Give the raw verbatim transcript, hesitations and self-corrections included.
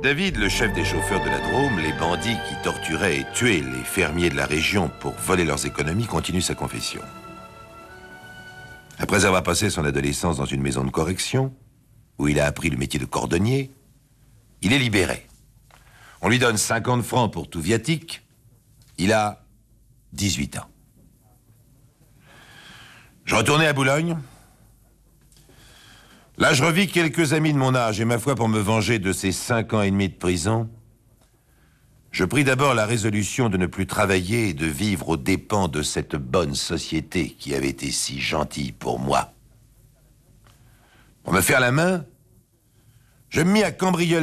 David, le chef des chauffeurs de la Drôme, les bandits qui torturaient et tuaient les fermiers de la région pour voler leurs économies, continue sa confession. Après avoir passé son adolescence dans une maison de correction, où il a appris le métier de cordonnier, il est libéré. On lui donne cinquante francs pour tout viatique. Il a dix-huit ans. Je retournais à Boulogne. Là, je revis quelques amis de mon âge, et ma foi, pour me venger de ces cinq ans et demi de prison, je pris d'abord la résolution de ne plus travailler et de vivre aux dépens de cette bonne société qui avait été si gentille pour moi. Pour me faire la main, je me mis à cambrioler